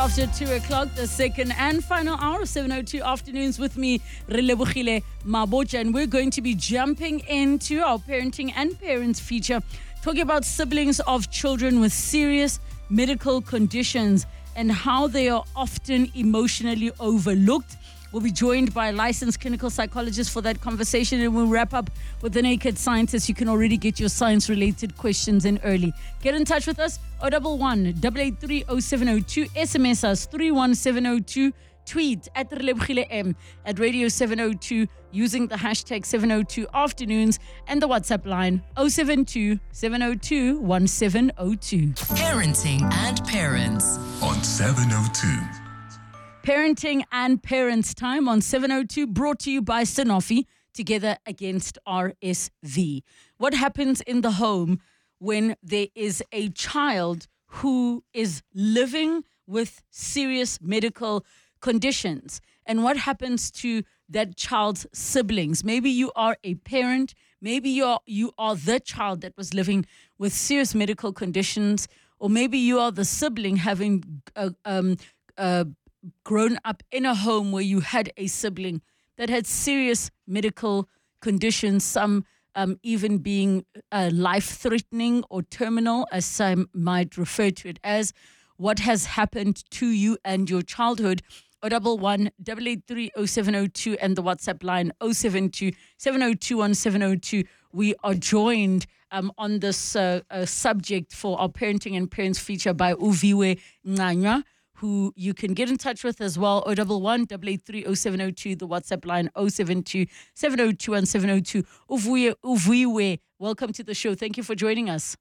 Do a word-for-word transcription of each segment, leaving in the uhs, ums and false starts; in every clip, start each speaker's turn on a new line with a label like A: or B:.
A: after two o'clock, the second and final hour of seven oh two Afternoons with me, Relebohile Mabocha, and we're going to be jumping into our parenting and parents feature, talking about siblings of children with serious medical conditions and how they are often emotionally overlooked. We'll be joined by a licensed clinical psychologist for that conversation, and we'll wrap up with the Naked Scientist. You can already get your science-related questions in early. Get in touch with us, zero one one, eight eight three, zero seven zero two, S M S us, three one seven zero two, tweet at Relebohile M, at Radio seven oh two, using the hashtag seven oh two Afternoons, and the WhatsApp line zero seven two, seven zero two, one seven zero two.
B: Parenting and Parents
C: on seven oh two.
A: Parenting and Parents time on seven oh two, brought to you by Sanofi, together against R S V. What happens in the home when there is a child who is living with serious medical conditions? And what happens to that child's siblings? Maybe you are a parent, maybe you are, you are the child that was living with serious medical conditions, or maybe you are the sibling having uh, um, uh, grown up in a home where you had a sibling that had serious medical conditions, some um, even being uh, life-threatening or terminal, as some might refer to it as. What has happened to you and your childhood? zero one one, eight eight three, zero seven zero two, and the WhatsApp line zero seven two, seven zero two, one seven zero two. We are joined um, on this uh, uh, subject for our Parenting and Parents feature by Uviwe Nganya, who you can get in touch with as well, zero one one, eight eight three, zero seven zero two, the WhatsApp line zero seven two, seven zero two, one seven zero two. Uvuye, Uvuiwe, welcome to the show. Thank you for joining us.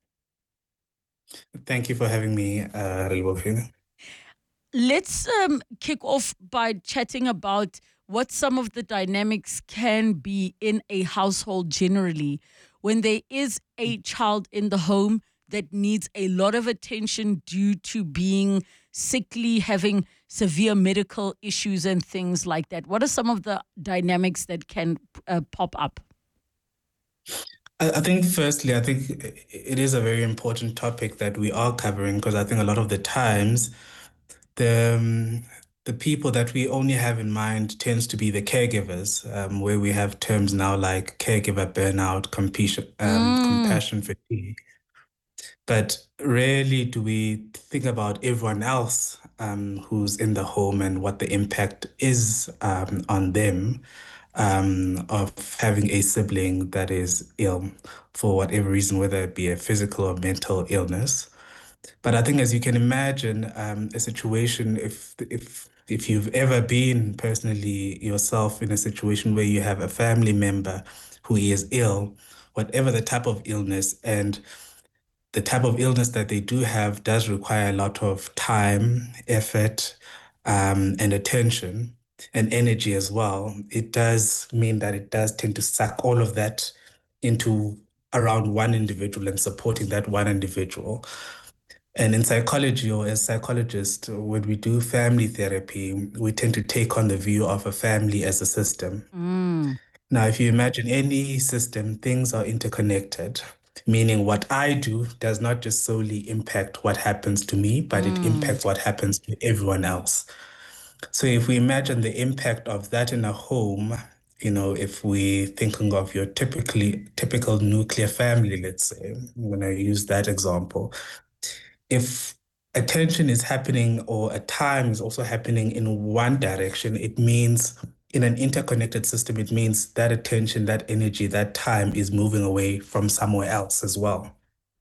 D: Thank you for having me, uh, Relebohile.
A: Let's um, kick off by chatting about what some of the dynamics can be in a household generally when there is a child in the home that needs a lot of attention due to being sickly, having severe medical issues and things like that. What are some of the dynamics that can uh, pop up?
D: I think firstly, I think it is a very important topic that we are covering, because I think a lot of the times the um, the people that we only have in mind tends to be the caregivers, um, where we have terms now like caregiver burnout, compassion, um, mm. compassion fatigue. But rarely do we think about everyone else um, who's in the home and what the impact is um, on them um, of having a sibling that is ill for whatever reason, whether it be a physical or mental illness. But I think, as you can imagine, um, a situation, if if if you've ever been personally yourself in a situation where you have a family member who is ill, whatever the type of illness, and the type of illness that they do have does require a lot of time, effort, um, and attention, and energy as well. It does mean that it does tend to suck all of that into around one individual and supporting that one individual. And in psychology, or as psychologists, when we do family therapy, we tend to take on the view of a family as a system.
A: Mm.
D: Now, if you imagine any system, things are interconnected, meaning what I do does not just solely impact what happens to me, but mm. it impacts what happens to everyone else. So if we imagine the impact of that in a home, you know, if we're thinking of your typically typical nuclear family, let's say, I'm going to use that example. If attention is happening, or at times also happening in one direction, it means in an interconnected system, it means that attention, that energy, that time is moving away from somewhere else as well.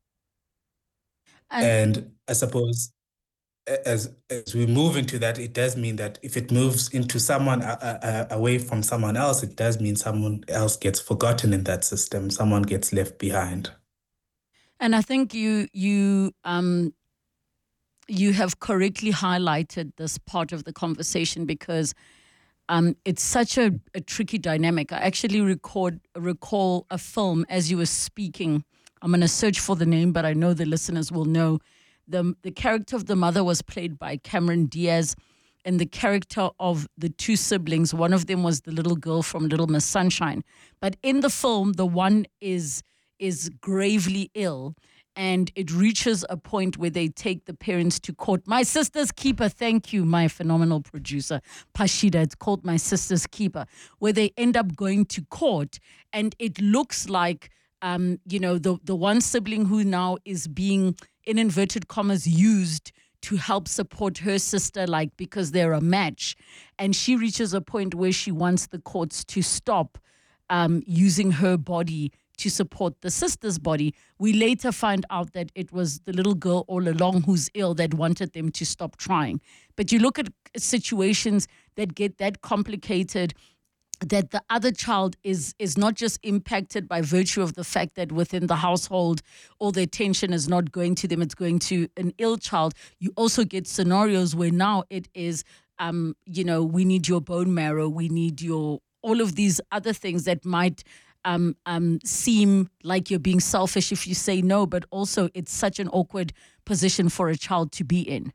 D: And, and I suppose as as we move into that, it does mean that if it moves into someone uh, uh, away from someone else, it does mean someone else gets forgotten in that system. Someone gets left behind.
A: And I think you you um you have correctly highlighted this part of the conversation, because um, it's such a, a tricky dynamic. I actually record, recall a film as you were speaking. I'm going to search for the name, but I know the listeners will know. The, the character of the mother was played by Cameron Diaz, and the character of the two siblings, one of them was the little girl from Little Miss Sunshine. But in the film, the one is is gravely ill, and it reaches a point where they take the parents to court. My Sister's Keeper, thank you, my phenomenal producer, Pashida. It's called My Sister's Keeper, where they end up going to court, and it looks like, um, you know, the, the one sibling who now is being, in inverted commas, used to help support her sister, like, because they're a match. And she reaches a point where she wants the courts to stop um, using her body to support the sister's body. We later find out that it was the little girl all along who's ill that wanted them to stop trying. But you look at situations that get that complicated, that the other child is is not just impacted by virtue of the fact that within the household all the attention is not going to them, it's going to an ill child. You also get scenarios where now it is, um, you know, we need your bone marrow, we need your, all of these other things that might um, um, seem like you're being selfish if you say no, but also it's such an awkward position for a child to be in.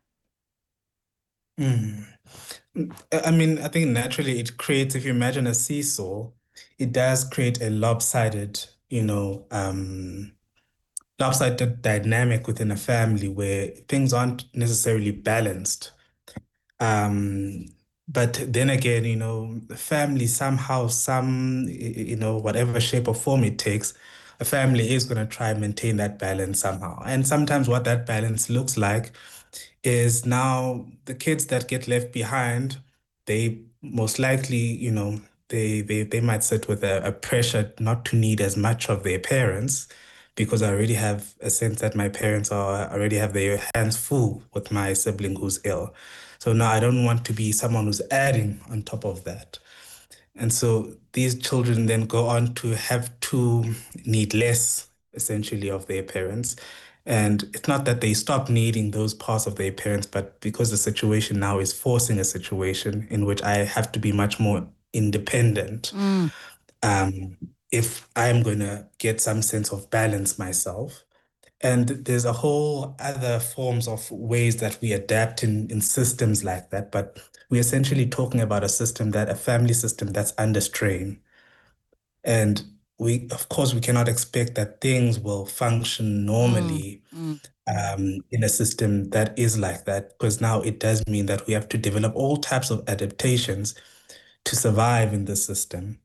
D: Mm. I mean, I think naturally it creates, if you imagine a seesaw, it does create a lopsided, you know, um, lopsided dynamic within a family where things aren't necessarily balanced. Um, but then again, you know, the family somehow, some, you know, whatever shape or form it takes, a family is going to try and maintain that balance somehow. And sometimes what that balance looks like is now the kids that get left behind, they most likely, you know, they they, they might sit with a, a pressure not to need as much of their parents, because I already have a sense that my parents are already have their hands full with my sibling who's ill. So now I don't want to be someone who's adding on top of that. And so these children then go on to have to need less, essentially, of their parents. And it's not that they stop needing those parts of their parents, but because the situation now is forcing a situation in which I have to be much more independent.
A: Mm.
D: Um, if I'm going to get some sense of balance myself. And there's a whole other forms of ways that we adapt in, in systems like that. But we're essentially talking about a system that, a family system that's under strain. And we, of course, we cannot expect that things will function normally
A: Mm.
D: um, in a system that is like that, because now it does mean that we have to develop all types of adaptations to survive in the system.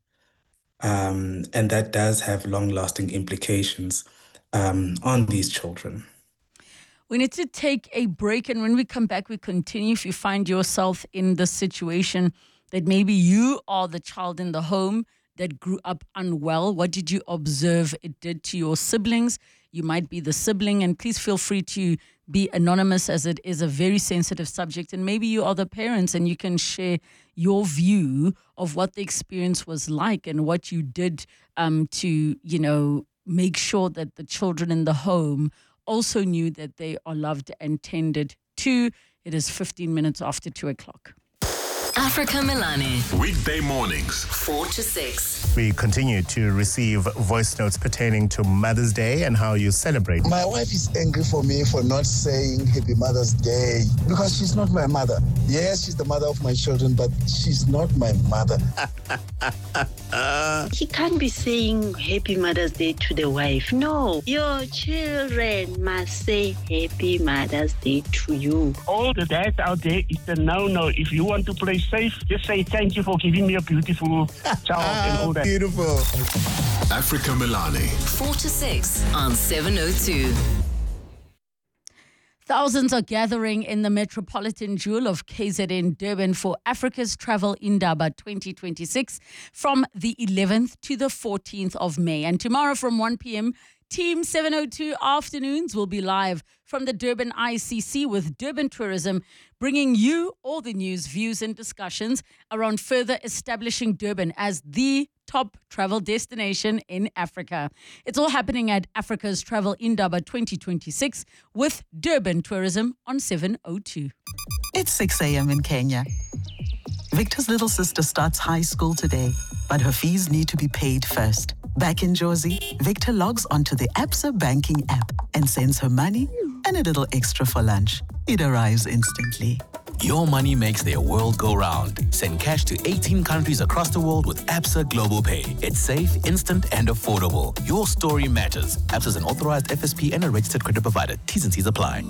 D: Um, and that does have long-lasting implications um, on these children.
A: We need to take a break, and when we come back, we continue. If you find yourself in the situation that maybe you are the child in the home that grew up unwell, what did you observe it did to your siblings? You might be the sibling, and please feel free to be anonymous, as it is a very sensitive subject. And maybe you are the parents and you can share your view of what the experience was like and what you did um, to, you know, make sure that the children in the home also knew that they are loved and tended to. It is fifteen minutes after two o'clock.
B: Africa Melane.
C: Weekday mornings,
B: four to six.
E: We continue to receive voice notes pertaining to Mother's Day and how you celebrate.
F: My wife is angry for me for not saying Happy Mother's Day because she's not my mother. Yes, she's the mother of my children, but she's not my mother.
G: She can't be saying Happy Mother's Day to the wife. No, your children must say Happy Mother's Day to you.
H: All the dads out there, it's a no-no. If you want to play safe, just say thank you for giving me a beautiful child and all that.
E: Beautiful.
C: Africa Melane.
B: four to six on seven oh two.
A: Thousands are gathering in the metropolitan jewel of K Z N Durban for Africa's Travel Indaba twenty twenty-six from the eleventh to the fourteenth of May. And tomorrow from one p.m., Team seven oh two Afternoons will be live from the Durban I C C with Durban Tourism, bringing you all the news, views and discussions around further establishing Durban as the top travel destination in Africa. It's all happening at Africa's Travel Indaba twenty twenty-six with Durban Tourism on seven oh two.
I: It's six a.m. in Kenya. Victor's little sister starts high school today, but her fees need to be paid first. Back in Jersey, Victor logs onto the Absa banking app and sends her money and a little extra for lunch. It arrives instantly.
J: Your money makes their world go round. Send cash to eighteen countries across the world with Absa Global Pay. It's safe, instant, and affordable. Your story matters. Absa is an authorized F S P and a registered credit provider. T's and C's apply.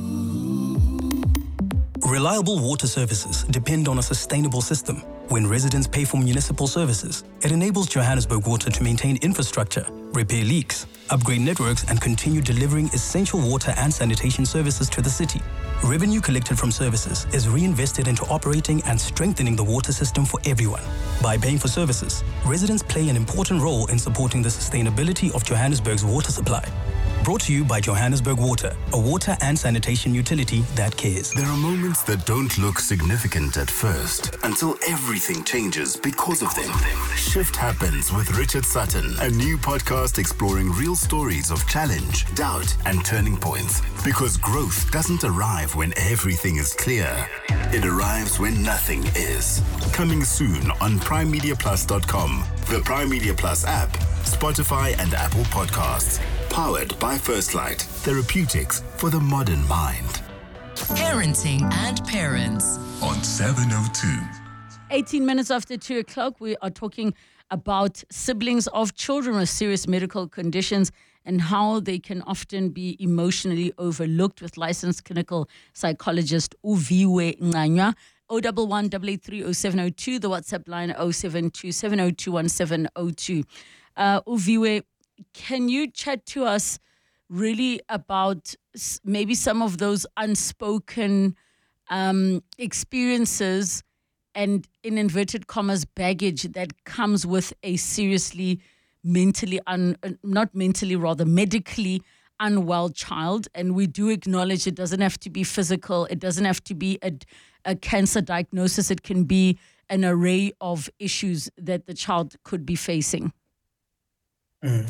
K: Reliable water services depend on a sustainable system. When residents pay for municipal services, it enables Johannesburg Water to maintain infrastructure, repair leaks, upgrade networks, and continue delivering essential water and sanitation services to the city. Revenue collected from services is reinvested into operating and strengthening the water system for everyone. By paying for services, residents play an important role in supporting the sustainability of Johannesburg's water supply. Brought to you by Johannesburg Water, a water and sanitation utility that cares.
C: There are moments that don't look significant at first until everything changes because of them. Shift Happens with Richard Sutton, a new podcast exploring real stories of challenge, doubt, and turning points. Because growth doesn't arrive when everything is clear. It arrives when nothing is. Coming soon on prime media plus dot com, the Prime Media Plus app, Spotify, and Apple Podcasts. Powered by First Light, therapeutics for the modern mind.
B: Parenting and Parents
C: On seven oh two.
A: eighteen minutes after two o'clock, we are talking about siblings of children with serious medical conditions and how they can often be emotionally overlooked with licensed clinical psychologist Uviwe Nganywa. oh one one, eight eight three, oh seven oh two, the WhatsApp line oh seven two seven oh two one seven oh two. Uh, Uviwe, can you chat to us really about maybe some of those unspoken um, experiences and, in inverted commas, baggage that comes with a seriously mentally, un, not mentally, rather medically unwell child? And we do acknowledge it doesn't have to be physical. It doesn't have to be a, a cancer diagnosis. It can be an array of issues that the child could be facing.
D: Mm.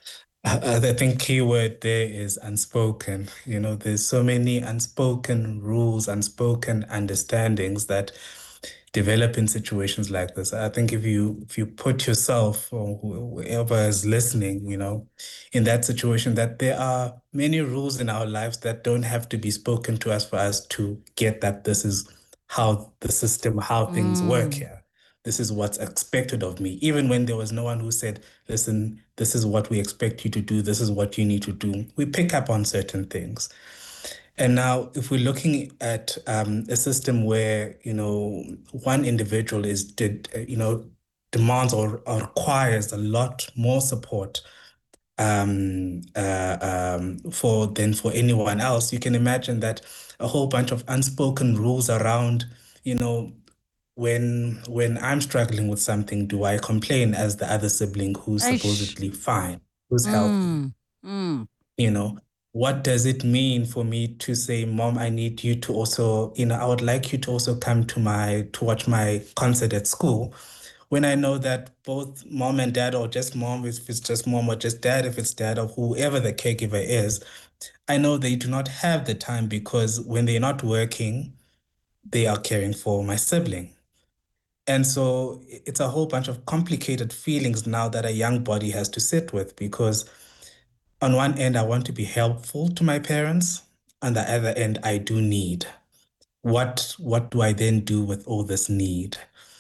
D: I, I think key word there is unspoken. You know, there's so many unspoken rules, unspoken understandings that develop in situations like this. I think if you if you put yourself or whoever is listening, you know, in that situation, that there are many rules in our lives that don't have to be spoken to us for us to get that this is how the system, how things
A: Mm.
D: work here. This is what's expected of me. Even when there was no one who said, listen, this is what we expect you to do. This is what you need to do. We pick up on certain things. And now if we're looking at um, a system where, you know, one individual is, did, uh, you know, demands or, or requires a lot more support um, uh, um, for than for anyone else, you can imagine that a whole bunch of unspoken rules around, you know, when when I'm struggling with something, do I complain as the other sibling who's
A: Aish.
D: supposedly fine, who's healthy?
A: Mm. Mm.
D: You know, what does it mean for me to say, Mom, I need you to also, you know, I would like you to also come to my, to watch my concert at school, when I know that both mom and dad, or just mom, if it's just mom, or just dad, if it's dad, or whoever the caregiver is, I know they do not have the time because when they're not working, they are caring for my sibling. And so it's a whole bunch of complicated feelings now that a young body has to sit with, because on one end, I want to be helpful to my parents. On the other end, I do need. What, what do I then do with all this need?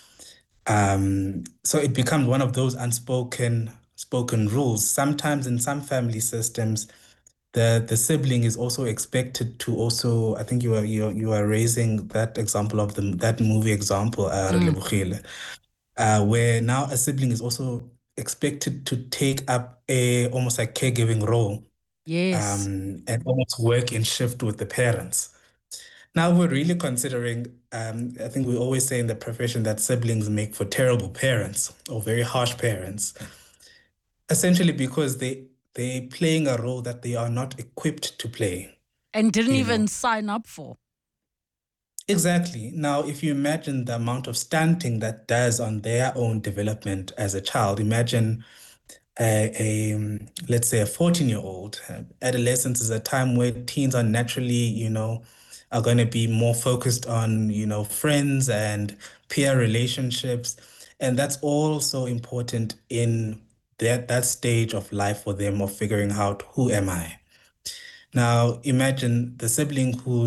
D: Um, so it becomes one of those unspoken spoken rules. Sometimes in some family systems, the the sibling is also expected to also, I think you are you are, you are raising that example of the that movie example, uh,
A: Mm.
D: uh, where now a sibling is also expected to take up a almost like caregiving role,
A: Yes.
D: um, and almost work in shift with the parents. Now we're really considering, um, I think we always say in the profession that siblings make for terrible parents or very harsh parents, essentially because they they're playing a role that they are not equipped to play.
A: And didn't
D: You
A: even
D: know.
A: sign up for.
D: Exactly. Now, if you imagine the amount of stunting that does on their own development as a child, imagine a, a um, let's say a fourteen-year-old. Adolescence is a time where teens are naturally, you know, are going to be more focused on, you know, friends and peer relationships. And that's also important in that, that stage of life for them, of figuring out, who am I? Now, imagine the sibling who's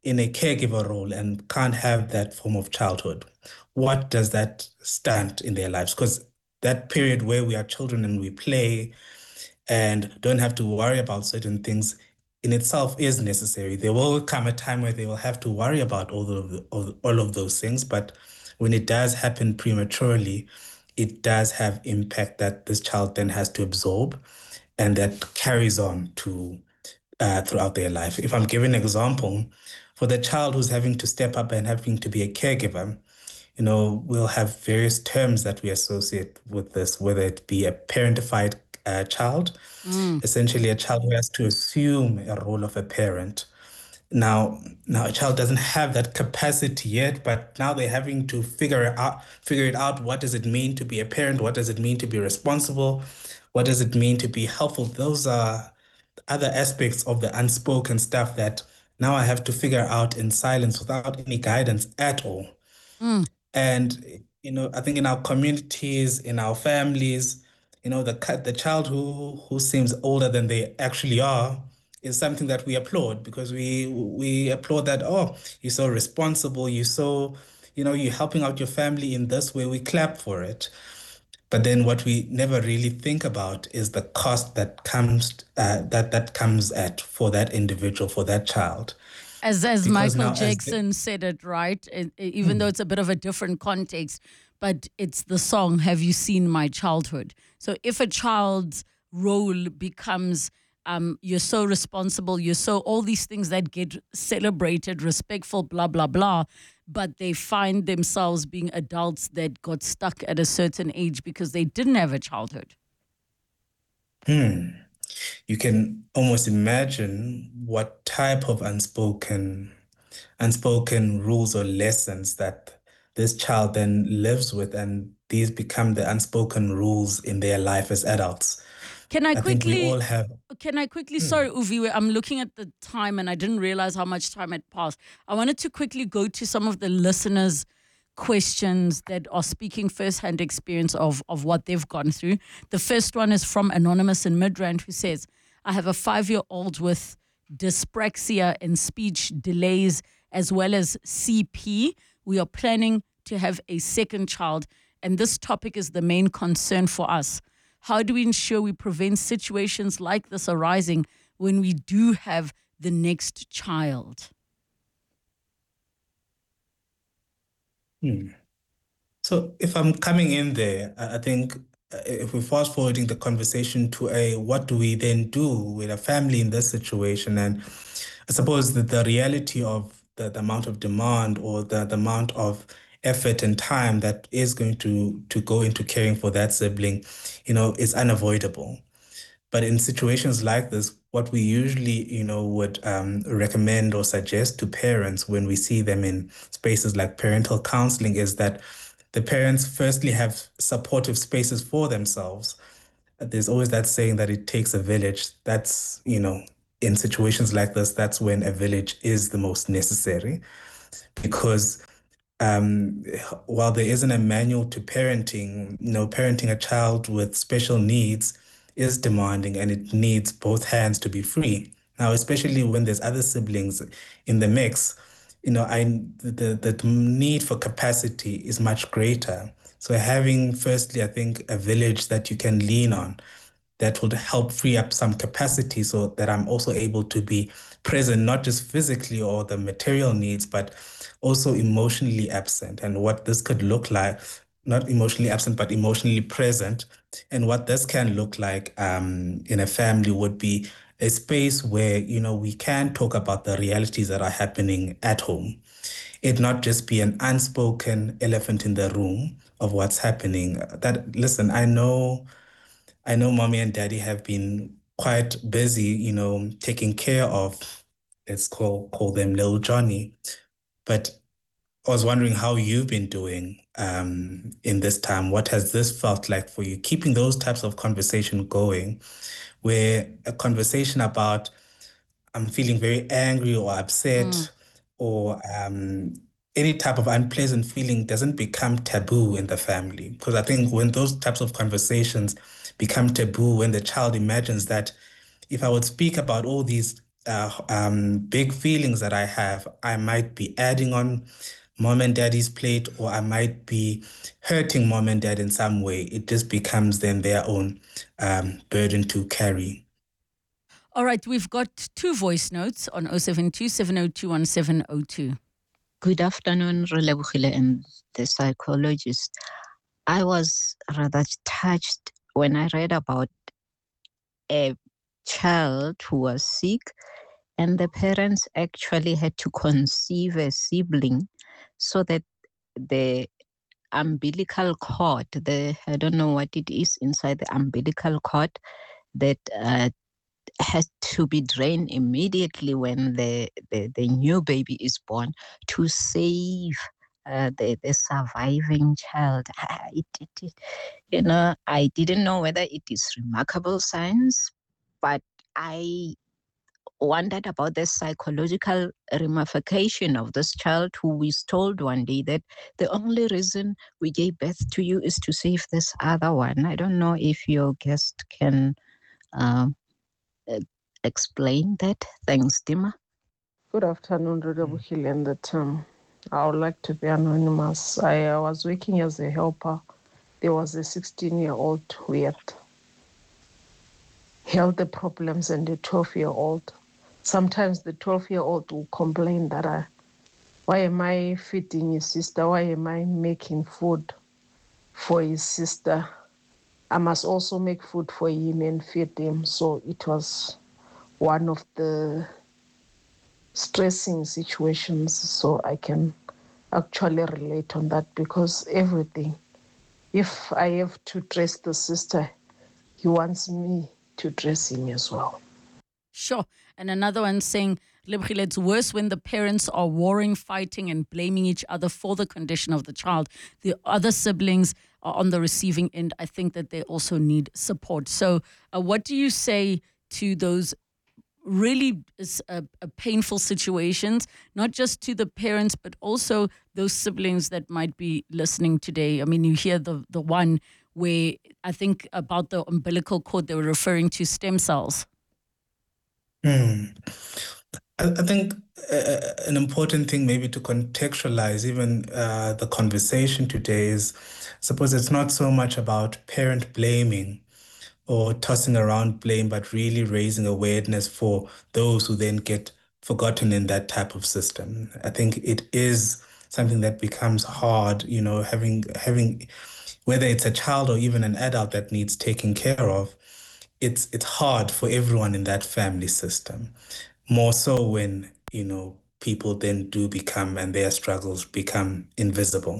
D: in a caregiver role and can't have that form of childhood, what does that stand in their lives? Because that period where we are children and we play and don't have to worry about certain things in itself is necessary. There will come a time where they will have to worry about all of, the, all of those things, but when it does happen prematurely, it does have impact that this child then has to absorb and that carries on to uh, throughout their life. If I'm giving an example, for the child who's having to step up and having to be a caregiver, you know, we'll have various terms that we associate with this, whether it be a parentified uh, child, mm. essentially a child who has to assume a role of a parent. Now, now a child doesn't have that capacity yet, but now they're having to figure it out, figure it out. What does it mean to be a parent? What does it mean to be responsible? What does it mean to be helpful? Those are other aspects of the unspoken stuff that now I have to figure out in silence without any guidance at all. Mm. And, you know, I think in our communities, in our families, you know, the the child who who seems older than they actually are is something that we applaud, because we we applaud that, oh, you're so responsible, you're so, you know, you're helping out your family in this way, we clap for it. But then what we never really think about is the cost that comes uh, that that comes at for that individual, for that child.
A: As as because Michael Jackson as the, said it, right? It, it, even hmm. though it's a bit of a different context, but it's the song, Have You Seen My Childhood? So if a child's role becomes, um, you're so responsible, you're so, all these things that get celebrated, respectful, blah, blah, blah, but they find themselves being adults that got stuck at a certain age because they didn't have a childhood.
D: Hmm. You can almost imagine what type of unspoken, unspoken rules or lessons that this child then lives with, and these become the unspoken rules in their life as adults.
A: Can I, I quickly?
D: Think we all have.
A: Can I quickly? Hmm. Sorry, Uvi, I'm looking at the time and I didn't realize how much time had passed. I wanted to quickly go to some of the listeners' questions that are speaking first-hand experience of of what they've gone through. The first one is from Anonymous in Midrand, who says, "I have a five-year-old with dyspraxia and speech delays, as well as C P. We are planning to have a second child, and this topic is the main concern for us. How do we ensure we prevent situations like this arising when we do have the next child?"
D: Hmm. So if I'm coming in there, I think if we're fast forwarding the conversation to a, what do we then do with a family in this situation? And I suppose that the reality of the, the amount of demand or the, the amount of effort and time that is going to, to go into caring for that sibling, you know, is unavoidable. But in situations like this, what we usually, you know, would um, recommend or suggest to parents when we see them in spaces like parental counseling is that the parents firstly have supportive spaces for themselves. There's always that saying that it takes a village. That's, you know, in situations like this, that's when a village is the most necessary, because um, while there isn't a manual to parenting, you know, parenting a child with special needs is demanding, and it needs both hands to be free. Now, especially when there's other siblings in the mix, you know, I the, the need for capacity is much greater. So having, firstly, I think, a village that you can lean on that would help free up some capacity so that I'm also able to be present, not just physically or the material needs, but also emotionally absent. And what this could look like, not emotionally absent, but emotionally present. And what this can look like um, in a family would be a space where, you know, we can talk about the realities that are happening at home. It not just be an unspoken elephant in the room of what's happening. That, listen, I know, I know mommy and daddy have been quite busy, you know, taking care of, let's call, call them little Johnny. But I was wondering how you've been doing um, in this time. What has this felt like for you? Keeping those types of conversation going, where a conversation about I'm feeling very angry or upset mm. or um, any type of unpleasant feeling doesn't become taboo in the family. Because I think when those types of conversations become taboo, when the child imagines that if I would speak about all these uh, um, big feelings that I have, I might be adding on mom and daddy's plate, or I might be hurting mom and dad in some way. It just becomes then their own um, burden to carry.
A: All right, we've got two voice notes on zero seven two, seven zero two, one seven zero two.
L: Good afternoon, Relebogile and the psychologist. I was rather touched when I read about a child who was sick and the parents actually had to conceive a sibling so that the umbilical cord, the I don't know what it is inside the umbilical cord, that uh, has to be drained immediately when the, the, the new baby is born to save uh, the, the surviving child. It, it, it, you know, I didn't know whether it is remarkable science, but I wondered about the psychological ramification of this child who was told one day that the only reason we gave birth to you is to save this other one. I don't know if your guest can um, uh, explain that. Thanks, Dima.
M: Good afternoon, Relebogile and the team. I would like to be anonymous. I, I was working as a helper. There was a sixteen-year-old who had health problems and a twelve-year-old. Sometimes the twelve-year-old will complain that, I, why am I feeding his sister? Why am I making food for his sister? I must also make food for him and feed him. So it was one of the stressing situations. So I can actually relate on that, because everything, if I have to dress the sister, he wants me to dress him as well.
A: Sure. And another one saying, Lebogile, it's worse when the parents are warring, fighting, and blaming each other for the condition of the child. The other siblings are on the receiving end. I think that they also need support. So uh, what do you say to those really uh, uh, painful situations, not just to the parents, but also those siblings that might be listening today? I mean, you hear the, the one where I think about the umbilical cord, they were referring to stem cells.
D: Hmm. I, I think uh, an important thing maybe to contextualize even uh, the conversation today is, I suppose it's not so much about parent blaming or tossing around blame, but really raising awareness for those who then get forgotten in that type of system. I think it is something that becomes hard, you know, having having whether it's a child or even an adult that needs taking care of. It's it's hard for everyone in that family system, more so when, you know, people then do become, and their struggles become invisible.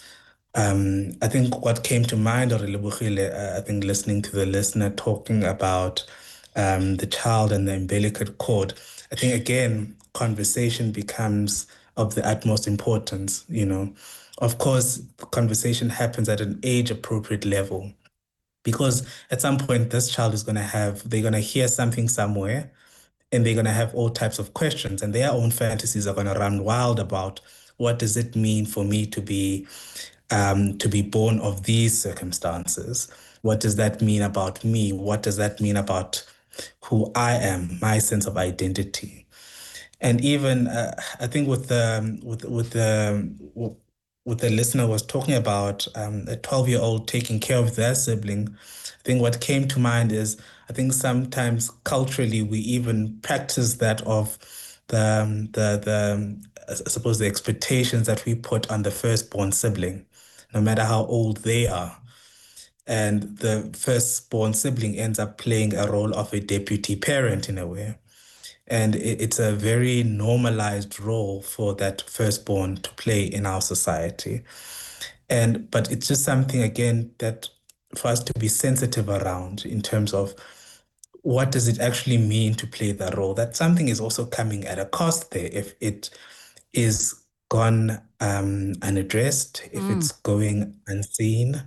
D: Um, I think what came to mind, or Relebogile, uh, I think listening to the listener talking about um, the child and the umbilical cord, I think again, conversation becomes of the utmost importance, you know. Of course, the conversation happens at an age-appropriate level, because at some point this child is going to have, they're going to hear something somewhere, and they're going to have all types of questions, and their own fantasies are going to run wild about what does it mean for me to be um, to be born of these circumstances? What does that mean about me? What does that mean about who I am, my sense of identity? And even uh, I think with the with with the with the listener was talking about um, a twelve-year-old taking care of their sibling, I think what came to mind is, I think sometimes culturally we even practice that of the um, the the I suppose the expectations that we put on the firstborn sibling, no matter how old they are. And the firstborn sibling ends up playing a role of a deputy parent in a way. And it's a very normalized role for that firstborn to play in our society. And but it's just something, again, that for us to be sensitive around in terms of what does it actually mean to play that role. That something is also coming at a cost there if it is gone um, unaddressed, if mm. it's going unseen.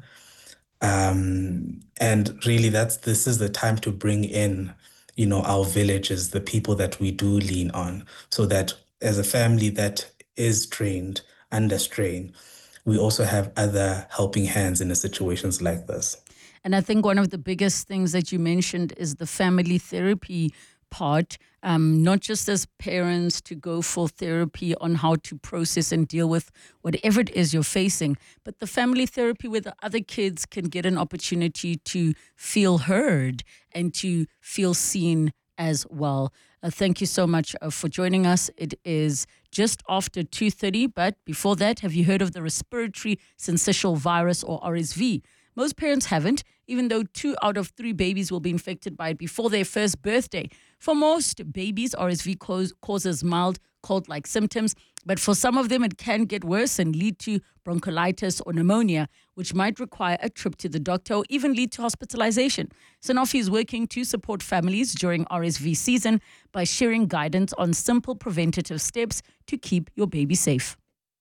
D: Um, and really that's this is the time to bring in, you know, our villages, the people that we do lean on, so that as a family that is strained, under strain, we also have other helping hands in situations like this.
A: And I think one of the biggest things that you mentioned is the family therapy part, um, not just as parents to go for therapy on how to process and deal with whatever it is you're facing, but the family therapy where the other kids can get an opportunity to feel heard and to feel seen as well. Uh, thank you so much uh, for joining us. It is just after two thirty, but before that, have you heard of the respiratory syncytial virus, or R S V? Most parents haven't, even though two out of three babies will be infected by it before their first birthday. For most babies, R S V cause, causes mild cold-like symptoms, but for some of them, it can get worse and lead to bronchiolitis or pneumonia, which might require a trip to the doctor or even lead to hospitalization. Sanofi is working to support families during R S V season by sharing guidance on simple preventative steps to keep your baby safe.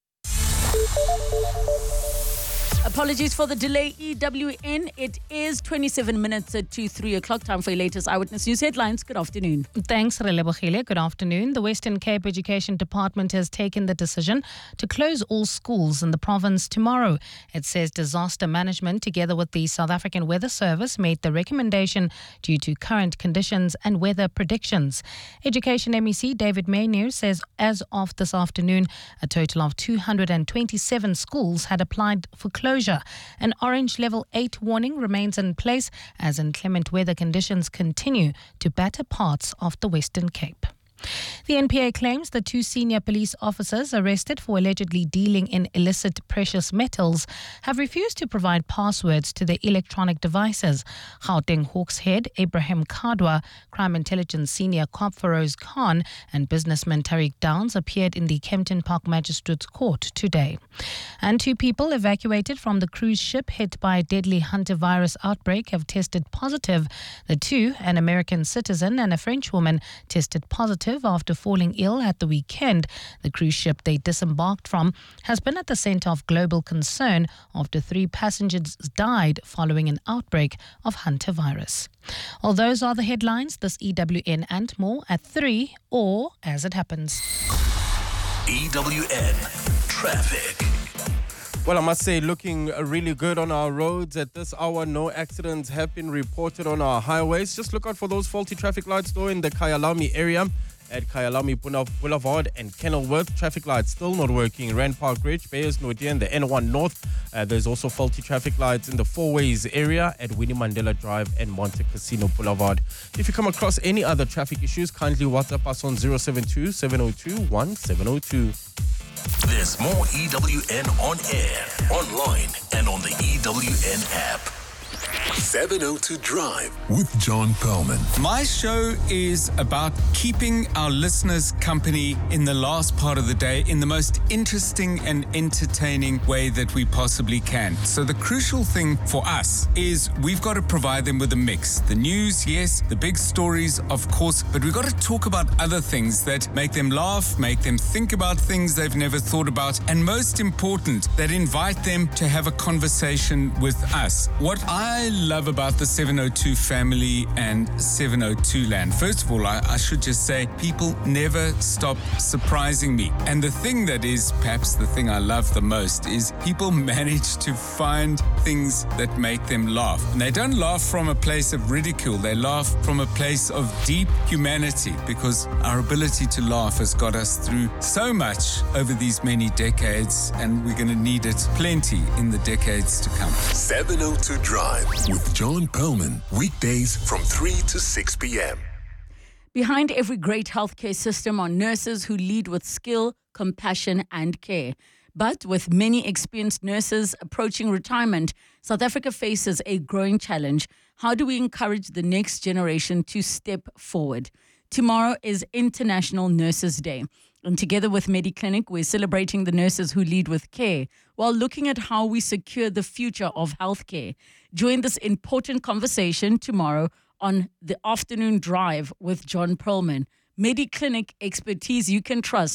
A: Apologies for the delay, E W N. It is twenty-seven minutes to three o'clock. Time for your latest Eyewitness News headlines. Good afternoon.
N: Thanks, Relebohile. Good afternoon. The Western Cape Education Department has taken the decision to close all schools in the province tomorrow. It says disaster management, together with the South African Weather Service, made the recommendation due to current conditions and weather predictions. Education M E C David Maynew says as of this afternoon, a total of two hundred twenty-seven schools had applied for closure. An orange level eight warning remains in place as inclement weather conditions continue to batter parts of the Western Cape. The N P A claims the two senior police officers arrested for allegedly dealing in illicit precious metals have refused to provide passwords to their electronic devices. Gauteng Hawks head Abraham Kadwa, Crime Intelligence Senior Cop Feroz Khan and businessman Tariq Downs appeared in the Kempton Park Magistrates Court today. And two people evacuated from the cruise ship hit by a deadly hantavirus outbreak have tested positive. The two, an American citizen and a French woman, tested positive after falling ill at the weekend. The cruise ship they disembarked from has been at the center of global concern after three passengers died following an outbreak of hantavirus. Well, those are the headlines. This E W N and more at three, or as it happens.
O: E W N Traffic.
P: Well, I must say, looking really good on our roads at this hour. No accidents have been reported on our highways. Just look out for those faulty traffic lights, though, in the Kyalami area at Kyalami Boulevard and Kenilworth. Traffic lights still not working. Rand Park Ridge, Bayers Nordia, and the N one North. Uh, there's also faulty traffic lights in the Four Ways area at Winnie Mandela Drive and Monte Casino Boulevard. If you come across any other traffic issues, kindly WhatsApp us on zero seven two, seven zero two, one seven zero two.
O: There's more E W N on air, online, and on the E W N app. seven oh two Drive with John Perlman.
Q: My show is about keeping our listeners company in the last part of the day in the most interesting and entertaining way that we possibly can. So the crucial thing for us is we've got to provide them with a mix. The news, yes, the big stories, of course, but we've got to talk about other things that make them laugh, make them think about things they've never thought about, and most important, that invite them to have a conversation with us. What I love about the seven oh two family and seven oh two land. First of all, I, I should just say people never stop surprising me. And the thing that is perhaps the thing I love the most is people manage to find things that make them laugh. And they don't laugh from a place of ridicule. They laugh from a place of deep humanity, because our ability to laugh has got us through so much over these many decades, and we're going to need it plenty in the decades to come.
O: seven oh two Drive with John Perlman, weekdays from three to six p.m.
A: Behind every great healthcare system are nurses who lead with skill, compassion, and care. But with many experienced nurses approaching retirement, South Africa faces a growing challenge. How do we encourage the next generation to step forward? Tomorrow is International Nurses Day. And together with MediClinic, we're celebrating the nurses who lead with care while looking at how we secure the future of healthcare. Join this important conversation tomorrow on the Afternoon Drive with John Perlman. MediClinic, expertise you can trust.